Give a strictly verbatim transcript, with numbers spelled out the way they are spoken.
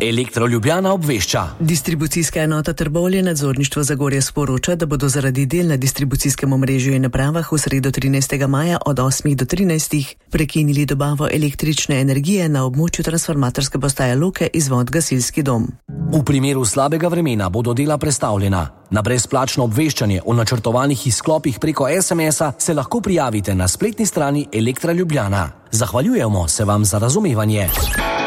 Elektro Ljubljana obvešča. Distribucijska enota Trbovlje nadzorništvo Zagorje sporoča, da bodo zaradi del na distribucijskem omrežju in napravah v sredo trinajstega maja od osmih do trinajstih prekinili dobavo električne energije na območju transformatorske postaje Loke izvod Gasilski dom. V primeru slabega vremena bodo dela prestavljena. Na brezplačno obveščanje o načrtovanih izklopih preko es em es-a se lahko prijavite na spletni strani Elektra Ljubljana. Zahvaljujemo se vam za razumevanje.